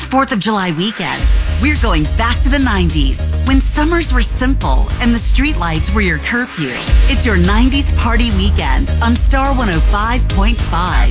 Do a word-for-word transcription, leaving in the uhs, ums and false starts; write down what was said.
fourth of July weekend, we're going back to the nineties, when summers were simple and the streetlights were your curfew. It's your nineties party weekend on Star one oh five point five.